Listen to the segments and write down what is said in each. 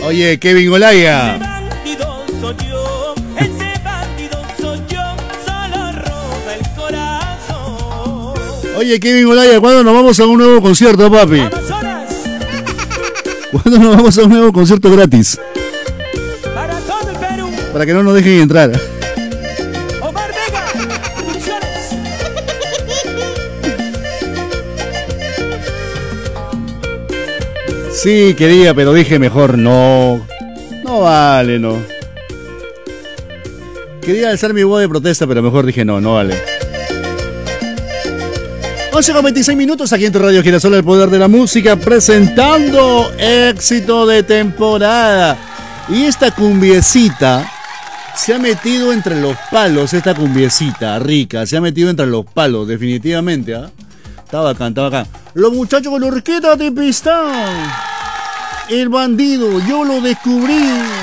Oye, Kevin Olaya. Ese bandido soy yo, solo roba el corazón. Oye, Kevin Olaya, ¿cuándo nos vamos a un nuevo concierto, papi? Amazonas, ¿Cuándo nos vamos a un nuevo concierto gratis? para todo el Perú. Para que no nos dejen entrar. Omar Vega, Producciones. Sí, quería, pero dije mejor no. No vale, no. Quería alzar mi voz de protesta, pero mejor dije no, no vale. 11:26 minutos aquí en tu radio Girasol, el poder de la música, presentando éxito de temporada. Y esta cumbiecita se ha metido entre los palos, esta cumbiecita rica, se ha metido entre los palos, definitivamente, ¿ah? Está bacán, está bacán. Los muchachos con la orquesta de Pistán. El bandido, yo lo descubrí.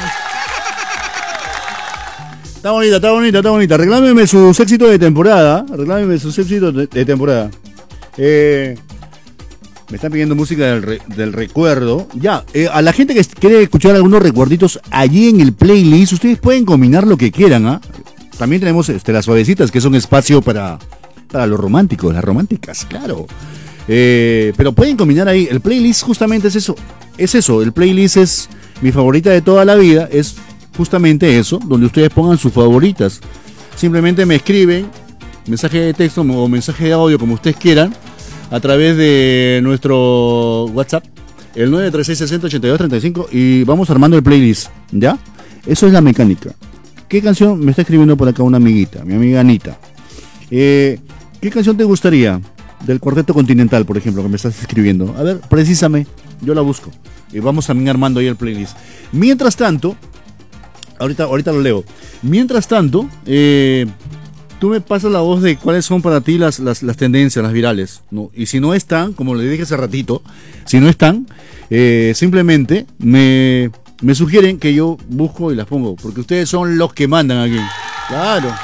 Está bonita, está bonita, está bonita. Reclámeme sus éxitos de temporada. Reclámeme sus éxitos de temporada. Me están pidiendo música del recuerdo. Ya, a la gente que quiere escuchar algunos recuerditos allí en el playlist, ustedes pueden combinar lo que quieran, ¿ah? También tenemos las suavecitas, que son espacio para los románticos, las románticas, claro. Pero pueden combinar ahí. El playlist justamente es eso. Es eso, el playlist es mi favorita de toda la vida. Es justamente eso, donde ustedes pongan sus favoritas. Simplemente me escriben mensaje de texto o mensaje de audio, como ustedes quieran, a través de nuestro WhatsApp, el 936608235, y vamos armando el playlist, ¿ya? Eso es la mecánica. ¿Qué canción me está escribiendo por acá una amiguita, mi amiga Anita? ¿Qué canción te gustaría del Cuarteto Continental, por ejemplo, que me estás escribiendo? A ver, precisame, yo la busco. Y vamos también armando ahí el playlist. Mientras tanto, ahorita lo leo. Mientras tanto, tú me pasas la voz de cuáles son para ti las tendencias, las virales, ¿no? Y si no están, como le dije hace ratito, si no están, simplemente me sugieren que yo busco y las pongo, porque ustedes son los que mandan aquí. Claro.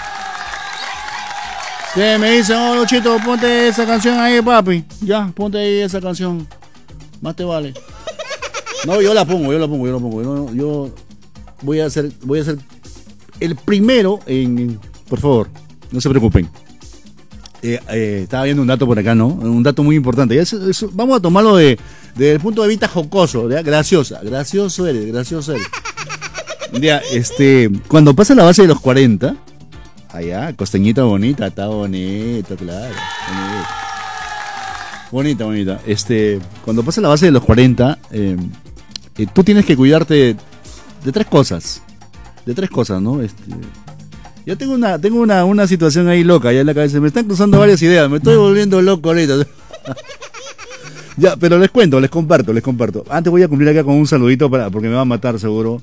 Ustedes me dicen, oh, Luchito, ponte esa canción ahí, papi. Ya, ponte ahí esa canción. Más te vale. No, yo la pongo. Yo voy a ser el primero en... Por favor, no se preocupen. Estaba viendo un dato por acá, ¿no? Un dato muy importante. Vamos a tomarlo desde el punto de vista jocoso, ¿ya? Gracioso eres. Ya, cuando pasa la base de los 40, allá, costeñita bonita, está bonita, claro. Bonita. Cuando pasa la base de los 40, tú tienes que cuidarte de tres cosas, ¿no? Yo tengo una situación ahí loca ya en la cabeza. Me están cruzando varias ideas. Me estoy volviendo loco ahorita. Ya, pero les comparto. Antes voy a cumplir acá con un saludito porque me va a matar seguro.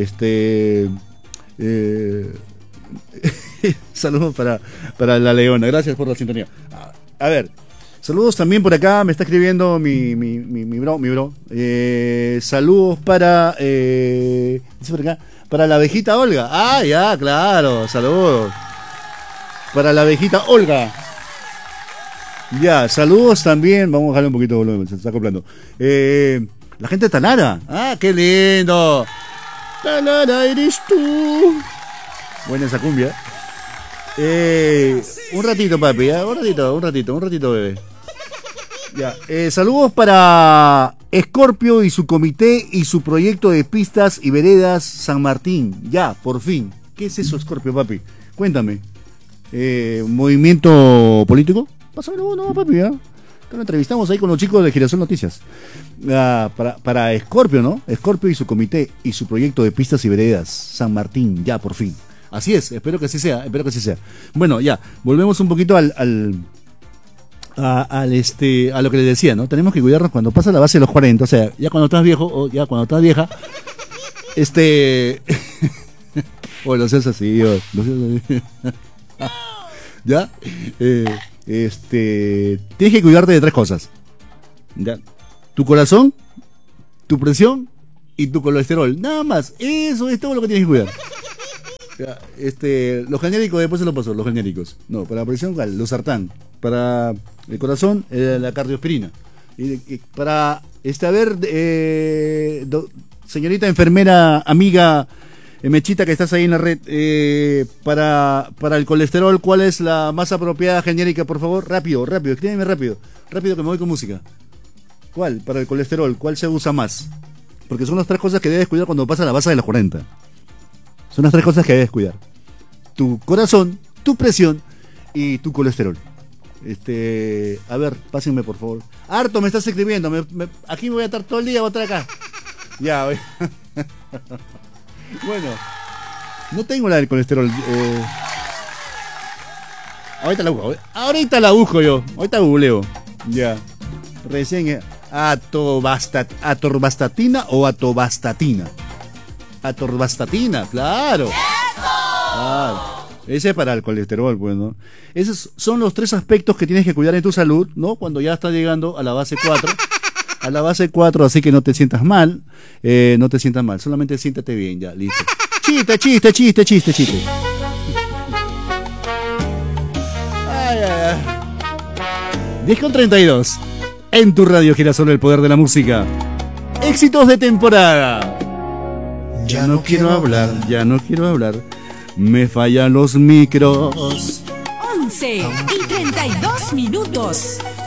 Saludos para la Leona. Gracias por la sintonía. A ver, saludos también por acá. Me está escribiendo mi bro. Saludos para... dice por acá. Para la abejita Olga. Ah, ya, claro. Saludos. Para la abejita Olga. Ya, saludos también. Vamos a bajarle un poquito de volumen, se está acoplando. La gente de Talara. Ah, qué lindo. Talara eres tú. Buena esa cumbia. Un ratito, papi. ¿Ya? Un ratito, bebé. Ya, saludos para Scorpio y su comité y su proyecto de pistas y veredas San Martín. Ya, por fin. ¿Qué es eso, Scorpio, papi? Cuéntame. ¿Movimiento político? Pásamelo, no, papi, ¿ya? Que lo entrevistamos ahí con los chicos de Girasol Noticias. Para Scorpio, ¿no? Scorpio y su comité y su proyecto de pistas y veredas San Martín. Ya, por fin. Así es, espero que así sea. Bueno, ya, volvemos un poquito a lo que les decía, ¿no? Tenemos que cuidarnos cuando pasa la base de los 40, o sea, ya cuando estás viejo o ya cuando estás vieja, o lo seas así, ya, tienes que cuidarte de tres cosas, ya, tu corazón, tu presión y tu colesterol, nada más, eso es todo lo que tienes que cuidar. Ya, los genéricos después se lo paso, los genéricos. No, para la presión, los sartán. Para el corazón, la cardioaspirina. Y para, señorita enfermera, amiga Mechita, que estás ahí en la red, para el colesterol, ¿cuál es la más apropiada genérica, por favor? Rápido, escríbeme rápido que me voy con música. ¿Cuál? Para el colesterol, ¿cuál se usa más? Porque son las 3 cosas que debes cuidar cuando pasa la base de los 40. Son las 3 cosas que debes cuidar: tu corazón, tu presión y tu colesterol. A ver, pásenme por favor. Harto me estás escribiendo, aquí me voy a estar todo el día, voy a estar acá. Ya, voy. Bueno, no tengo la del colesterol. Ahorita la busco yo. Ahorita googleo. Ya. Recién atorvastatina o atovastatina. Atorvastatina, claro. Ese es para el colesterol, pues, ¿no? Esos son los 3 aspectos que tienes que cuidar en tu salud, ¿no? Cuando ya estás llegando a la base 4. A la base 4, así que no te sientas mal. No te sientas mal, solamente siéntate bien, ya, listo. Chiste. Ay. 10:32. En tu radio gira solo el poder de la música. Éxitos de temporada. Ya no quiero hablar. Me fallan los micros. 11:32.